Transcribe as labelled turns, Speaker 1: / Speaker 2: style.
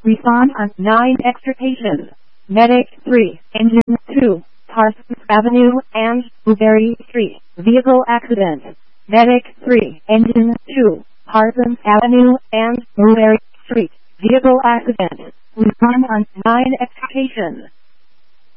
Speaker 1: Respond on 9 extrication. Medic 3, Engine 2, Parsons Avenue and Blueberry Street. Vehicle accident. Medic 3, Engine 2, Parsons Avenue and Blueberry Street. Vehicle accident. Respond on 9 extrication.